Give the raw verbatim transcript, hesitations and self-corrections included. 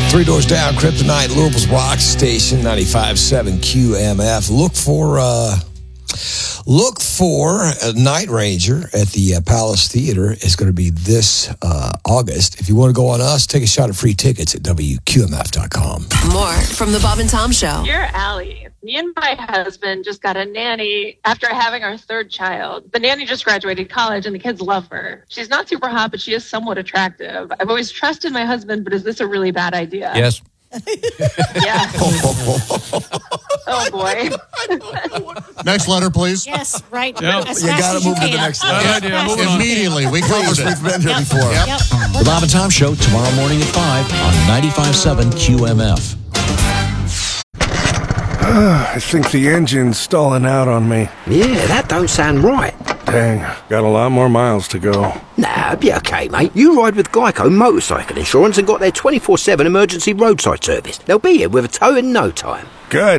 Three Doors Down, Kryptonite, Louisville's Rock Station, ninety-five point seven Q M F. Look for uh, look for a Night Ranger at the uh, Palace Theater. It's going to be this uh, August. If you want to go on us, take a shot at free tickets at W Q M F dot com. More from the Bob and Tom Show. Dear Allie, me and my husband just got a nanny after having our third child. The nanny just graduated college and the kids love her. She's not super hot, but she is somewhat attractive. I've always trusted my husband, but is this a really bad idea? Yes. Yeah. Oh, boy. Next letter, please. Yes, right. Yep. As You fast got to as you move to the can. next Bad level. idea. Moving on. Immediately. We covered it. We've been here Yep. before. Yep. Yep. The Bob and Tom Show tomorrow morning at five on ninety-five point seven Q M F. I think the engine's stalling out on me. Yeah, that don't sound right. Dang, got a lot more miles to go. Nah, be okay, mate. You ride with Geico Motorcycle Insurance and got their twenty-four seven emergency roadside service. They'll be here with a tow in no time. Good.